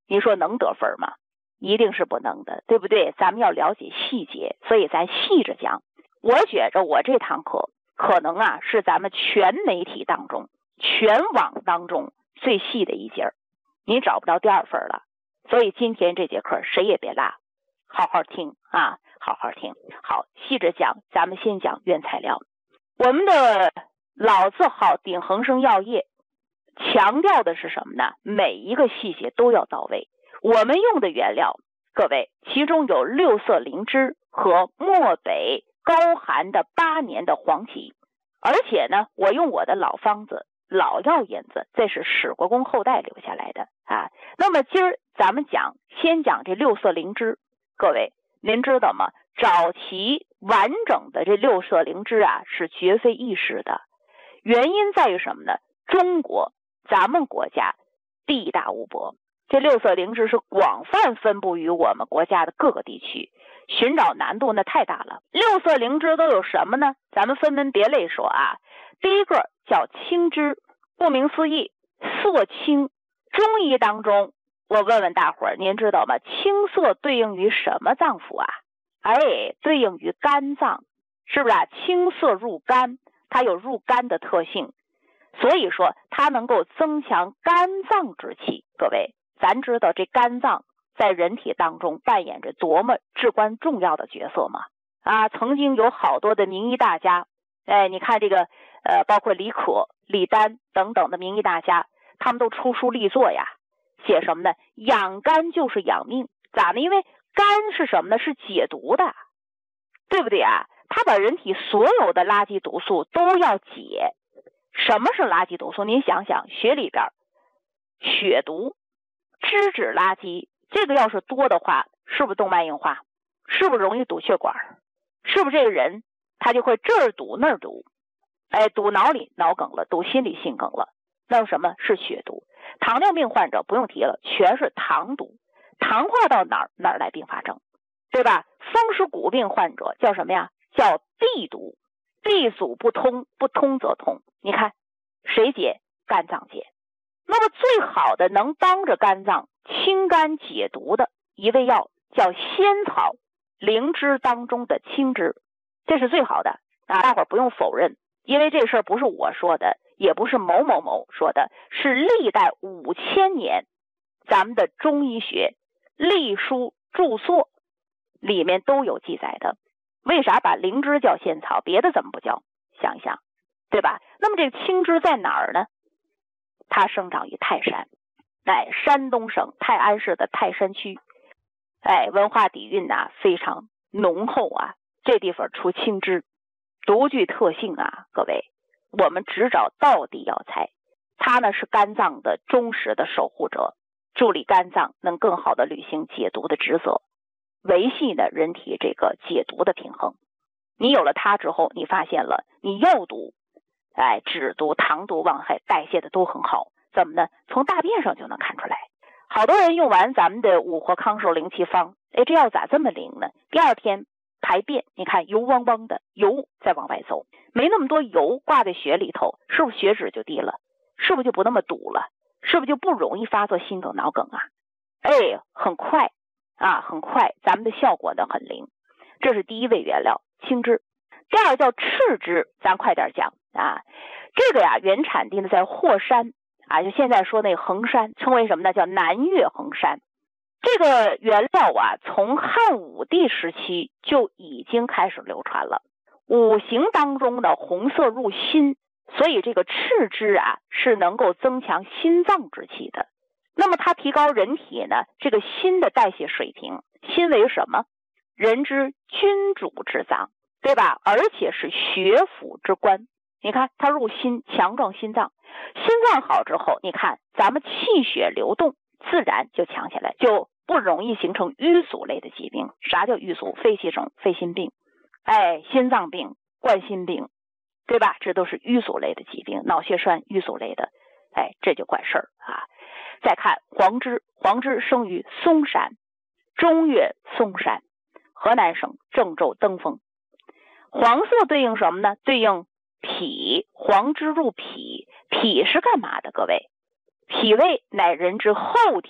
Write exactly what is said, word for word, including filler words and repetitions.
你说能得分吗？一定是不能的，对不对？咱们要了解细节，所以咱细着讲。我觉着我这堂课可能啊是咱们全媒体当中、全网当中最细的一节，你找不着第二分了。所以今天这节课谁也别落，好好听啊，好好听。好，细着讲，咱们先讲原材料。我们的老字号鼎恒生药业强调的是什么呢？每一个细节都要到位。我们用的原料，各位，其中有六色灵芝和漠北高寒的八年的黄芪，而且呢，我用我的老方子、老药引子，这是史国公后代留下来的啊。那么今儿咱们讲，先讲这六色灵芝。各位，您知道吗？找齐完整的这六色灵芝啊，是绝非易事的。原因在于什么呢？中国，咱们国家地大物博。这六色灵芝是广泛分布于我们国家的各个地区，寻找难度那太大了。六色灵芝都有什么呢？咱们分门别类说啊。第一个叫青芝，顾名思义，色青。中医当中，我问问大伙儿，您知道吗？青色对应于什么脏腑啊？哎，对应于肝脏，是不是啊？青色入肝，它有入肝的特性，所以说它能够增强肝脏之气。各位，咱知道这肝脏在人体当中扮演着多么至关重要的角色吗？啊，曾经有好多的名医大家，哎，你看这个呃，包括李可、李丹等等的名医大家，他们都出书立作呀，写什么呢？养肝就是养命。咋呢？因为肝是什么呢？是解毒的，对不对啊？它把人体所有的垃圾毒素都要解。什么是垃圾毒素？您想想，血里边血毒、脂质垃圾，这个要是多的话，是不是动脉硬化？是不是容易堵血管？是不是这个人他就会这儿堵那儿堵？哎，堵脑里脑梗了，堵心里心梗了。那什么是血毒？糖尿病患者不用提了，全是糖毒。糖化到哪儿哪儿来并发症，对吧？风湿骨病患者叫什么呀？叫地毒，地阻不通，不通则通。你看谁解？肝脏解。那么最好的能帮着肝脏清肝解毒的一味药叫仙草灵芝当中的青芝，这是最好的啊！大伙儿不用否认，因为这事儿不是我说的，也不是某某某说的，是历代五千年咱们的中医学历书著作里面都有记载的。为啥把灵芝叫仙草，别的怎么不叫？想一想，对吧？那么这个青芝在哪儿呢？它生长于泰山，哎，山东省泰安市的泰山区，哎，文化底蕴呐、啊、非常浓厚啊。这地方出青芝，独具特性啊，各位，我们只找道地药材，它呢是肝脏的忠实的守护者，助力肝脏能更好的履行解毒的职责，维系呢人体这个解毒的平衡。你有了它之后，你发现了你药毒、哎，脂毒、糖毒往害代谢的都很好，怎么呢？从大便上就能看出来。好多人用完咱们的五活康寿灵气方，哎，这药咋这么灵呢？第二天排便，你看油汪汪的，油在往外走，没那么多油挂在血里头，是不是血脂就低了？是不是就不那么堵了？是不是就不容易发作心梗、脑梗啊？哎，很快啊，很快，咱们的效果呢很灵。这是第一味原料青芝。第二叫赤芝，咱快点讲啊。这个呀，原产地呢在霍山啊，就现在说那衡山，称为什么呢？叫南岳衡山。这个原料啊，从汉武帝时期就已经开始流传了。五行当中的红色入心，所以这个赤芝啊是能够增强心脏之气的。那么它提高人体呢这个心的代谢水平。心为什么？人之君主之脏，对吧？而且是血府之官。你看它入心，强壮心脏。心脏好之后，你看咱们气血流动自然就强起来，就不容易形成淤阻类的疾病。啥叫淤阻？肺气肿、肺心病，哎，心脏病、冠心病，对吧？这都是淤阻类的疾病，脑血栓淤阻类的，哎，这就管事儿啊。再看黄芝，黄芝生于嵩山，中岳嵩山，河南省郑州登封。黄色对应什么呢？对应脾，黄芝入脾。脾是干嘛的？各位，脾胃乃人之后体